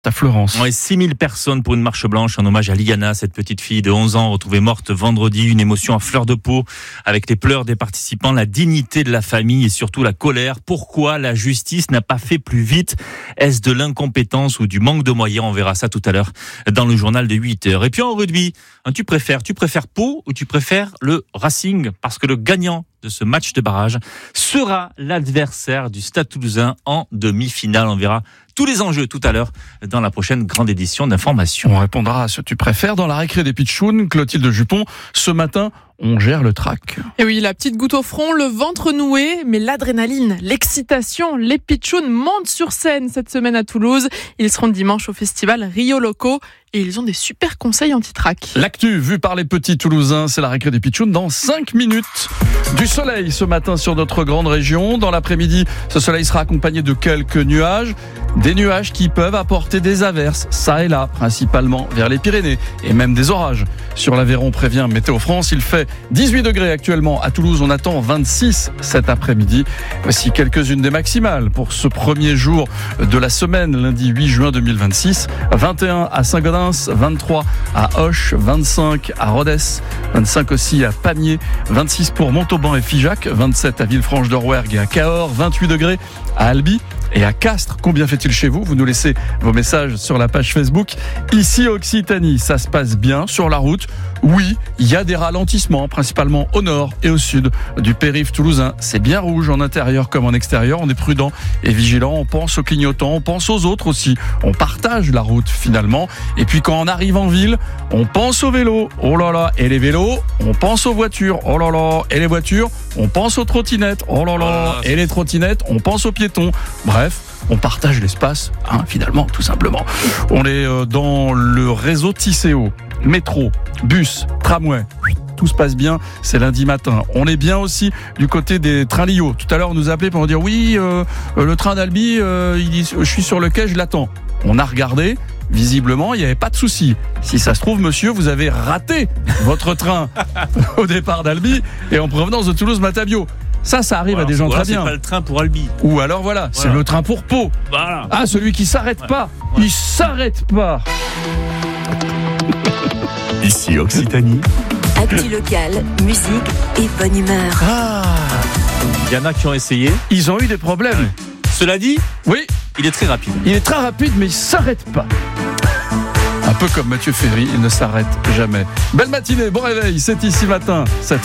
à Florence. Ouais, 6000 personnes pour une marche blanche en hommage à Liana, cette petite fille de 11 ans retrouvée morte vendredi. Une émotion à fleur de peau avec les pleurs des participants, la dignité de la famille et surtout la colère. Pourquoi la justice n'a pas fait plus vite? Est-ce de l'incompétence ou du manque de moyens? On verra ça tout à l'heure dans le journal de 8h. Et puis en rugby, tu préfères Pau ou tu préfères le Racing? Parce que le gagnant de ce match de barrage sera l'adversaire du Stade Toulousain en demi-finale. On verra tous les enjeux tout à l'heure dans la prochaine grande édition d'Information. On répondra à ce que tu préfères dans la récré des Pitchouns. Clotilde Jupon, ce matin, on gère le track. Et oui, la petite goutte au front, le ventre noué, mais l'adrénaline, l'excitation, les Pitchouns montent sur scène cette semaine à Toulouse. Ils seront dimanche au festival Rio Loco et ils ont des super conseils anti-track. L'actu vue par les petits Toulousains, c'est la récré des Pitchouns dans 5 minutes. Du soleil ce matin sur notre grande région. Dans l'après-midi, ce soleil sera accompagné de quelques nuages. Des nuages qui peuvent apporter des averses, ça et là, principalement vers les Pyrénées, et même des orages. Sur l'Aveyron, prévient Météo France, il fait 18 degrés actuellement. À Toulouse, on attend 26 cet après-midi. Voici quelques-unes des maximales pour ce premier jour de la semaine, lundi 8 juin 2026. 21 à Saint-Gaudens, 23 à Auch, 25 à Rodez, 25 aussi à Pamiers, 26 pour Montauban et Figeac, 27 à Villefranche-de-Rouergue et à Cahors, 28 degrés à Albi et à Castres. Combien fait-il chez vous? Vous nous laissez vos messages sur la page Facebook. Ici Occitanie, ça se passe bien sur la route. Oui, il y a des ralentissements, principalement au nord et au sud du périph' toulousain. C'est bien rouge en intérieur comme en extérieur. On est prudent et vigilant. On pense aux clignotants, on pense aux autres aussi. On partage la route finalement. Et puis quand on arrive en ville, on pense aux vélos. Oh là là. Et les vélos, on pense aux voitures. Oh là là. Et les voitures, on pense aux trottinettes. Oh là là. Et les trottinettes, on pense aux piétons. Bref, on partage l'espace, finalement, tout simplement. On est dans le réseau Tisséo, métro, bus, tramway. Tout se passe bien, c'est lundi matin. On est bien aussi du côté des trains Lio. Tout à l'heure, on nous a appelé pour nous dire oui, le train d'Albi, il dit, je suis sur le quai, je l'attends. On a regardé. Visiblement, il n'y avait pas de souci. Si ça se trouve, monsieur, vous avez raté votre train au départ d'Albi et en provenance de Toulouse-Matabio. Ça arrive à des gens très bien. C'est pas le train pour Albi. Ou alors c'est le train pour Pau. Voilà. Ah, celui qui s'arrête pas. Il s'arrête pas. Ici Occitanie. Actu locale, musique et bonne humeur. Il y en a qui ont essayé. Ils ont eu des problèmes. Cela dit, Oui, il est très rapide. il est très rapide, mais il s'arrête pas. Un peu comme Mathieu Ferry, il ne s'arrête jamais. Belle matinée, bon réveil, c'est ici matin.